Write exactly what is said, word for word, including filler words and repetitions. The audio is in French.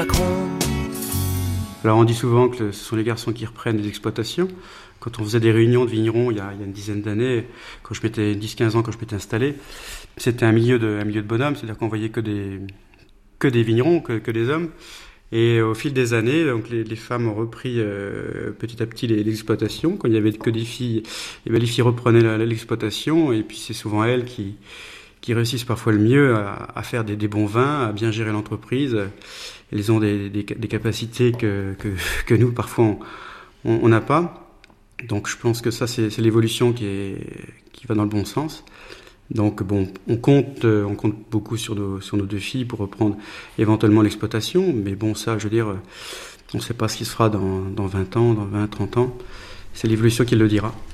Alors on dit souvent que ce sont les garçons qui reprennent les exploitations. Quand on faisait des réunions de vignerons il y a, il y a une dizaine d'années, quand je m'étais dix quinze ans, quand je m'étais installé, c'était un milieu de, un milieu de bonhommes, c'est-à-dire qu'on voyait que des, que des vignerons, que, que des hommes. Et au fil des années, donc les, les femmes ont repris euh, petit à petit les, les exploitations. Quand il n'y avait que des filles, et bien les filles reprenaient la, l'exploitation, et puis c'est souvent elles qui, qui réussissent parfois le mieux à, à faire des, des bons vins, à bien gérer l'entreprise. Elles ont des, des, des capacités que, que, que nous, parfois, on n'a pas. Donc je pense que ça, c'est, c'est l'évolution qui, est, qui va dans le bon sens. Donc bon, on compte, on compte beaucoup sur nos, sur nos deux filles pour reprendre éventuellement l'exploitation. Mais bon, ça, je veux dire, on ne sait pas ce qui se fera dans, dans vingt ans, dans vingt, trente ans. C'est l'évolution qui le dira.